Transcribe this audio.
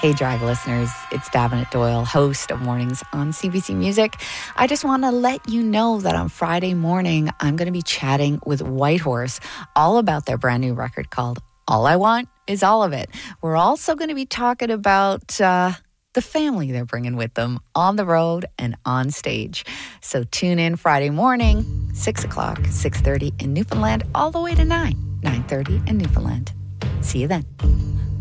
Hey, Drive listeners, it's Davenant Doyle, host of Mornings on CBC Music. I just want to let you know that on Friday morning, I'm going to be chatting with Whitehorse all about their brand new record called All I Want Is All of It. We're also going to be talking about the family they're bringing with them on the road and on stage. So tune in Friday morning, 6 o'clock, 6:30 in Newfoundland, all the way to 9:30 in Newfoundland. See you then.